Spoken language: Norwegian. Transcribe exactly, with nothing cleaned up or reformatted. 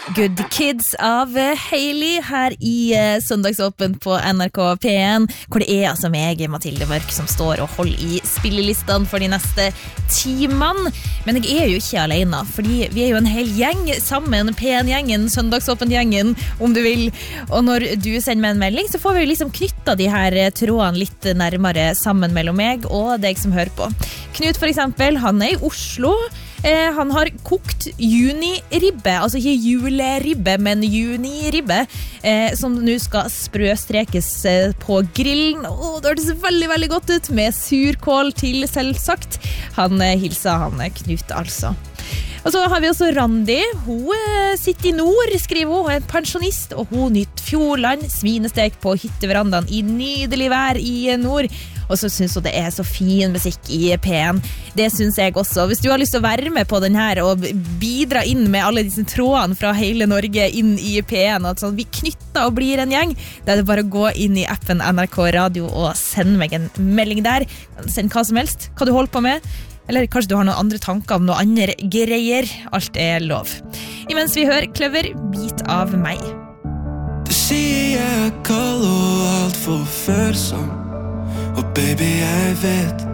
Good Kids av Hailey her i Søndagsåpen på N R K P en, hvor det er altså meg, Mathilde Mørk, som står og holder i spillelistene for de neste timene. Men jeg er jo ikke alene, fordi vi er jo en hel gjeng sammen, P en-gjengen, Søndagsåpen-gjengen, om du vil. Og når du sender meg en melding, så får vi liksom knytta de her trådene litt nærmere sammen mellom meg og deg som hører på. Knut for eksempel, han er i Oslo. Eh, han har kokt juniribbe, altså ikke juleribbe, men juniribbe, eh, som nå skal sprøstrekes eh, på grillen. Åh, det hørtes veldig, veldig godt ut, med surkål til selvsagt. Han eh, hilser han Knut, altså. Og så har vi også Randi. Hun eh, sitter i nord, skriver hun. Hun er en pensjonist, og hun nytt Fjordland, svinestek på hytteverandaen i nydelig vær i nord. Og så synes hun det er så fin musikk i P en. Det synes jeg også. Hvis du har lyst til å være med på den her og bidra inn med alle disse trådene fra hele Norge inn i P en, at sånn, vi knytter og blir en gjeng, da er det bare å gå inn i appen N R K Radio og sende meg en melding der. Send hva som helst, hva du holder på med. Eller kanskje du har noen andre tanker om noen andre greier. Alt er lov. Imens vi hører Kløver, Bit av meg. Du sier jeg er kald og alt for følsom, og baby jeg vet